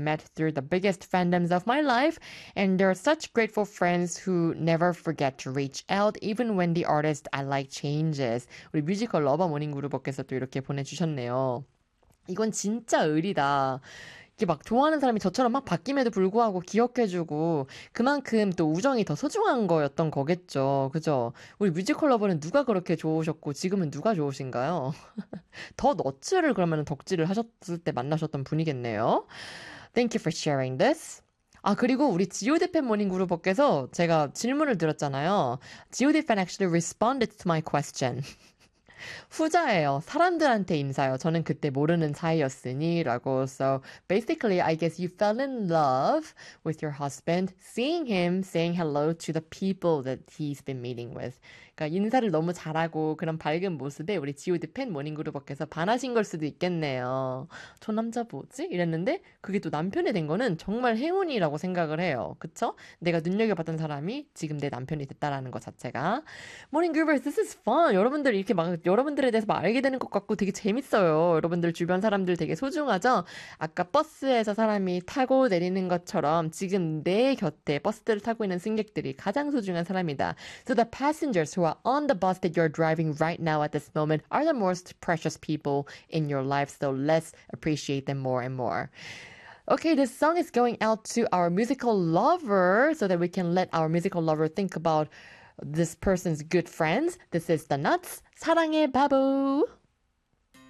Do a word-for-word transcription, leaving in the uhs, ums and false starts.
met through the biggest fandoms of my life, and they're such grateful friends who never forget to reach out even when the artist I like changes. 우리 뮤지컬 러버 모닝 그루버께서 또 이렇게 보내주셨네요. 이건 진짜 의리다. 이게 막 좋아하는 사람이 저처럼 막 바뀜에도 불구하고 기억해주고 그만큼 또 우정이 더 소중한 거였던 거겠죠. 그죠? 우리 뮤지컬 러버는 누가 그렇게 좋으셨고 지금은 누가 좋으신가요? 더 너츠를 그러면 덕질을 하셨을 때 만나셨던 분이겠네요. Thank you for sharing this. 아, 그리고 우리 지오디 팬 모닝 그룹버께서 제가 질문을 드렸잖아요. 지오디 팬 actually responded to my question. 후자예요. 사람들한테 인사요. 저는 그때 모르는 사이였으니 라고. So basically, I guess you fell in love with your husband, seeing him, saying hello to the people that he's been meeting with. 그러니까 인사를 너무 잘하고 그런 밝은 모습에 우리 지오디 팬 모닝그룹버께서 반하신 걸 수도 있겠네요. 저 남자 뭐지? 이랬는데 그게 또 남편이 된 거는 정말 행운이라고 생각을 해요. 그쵸? 내가 눈여겨봤던 사람이 지금 내 남편이 됐다라는 것 자체가. 모닝그룹버스, this is fun. 여러분들 이렇게 막 여러분들에 대해서 막 알게 되는 것 같고 되게 재밌어요. 여러분들 주변 사람들 되게 소중하죠? 아까 버스에서 사람이 타고 내리는 것처럼 지금 내 곁에 버스를 타고 있는 승객들이 가장 소중한 사람이다. So the passengers who are on the bus that you're driving right now at this moment are the most precious people in your life. So let's appreciate them more and more. Okay, this song is going out to our musical lover so that we can let our musical lover think about this person's good friends. This is The Nuts, 사랑의 바보.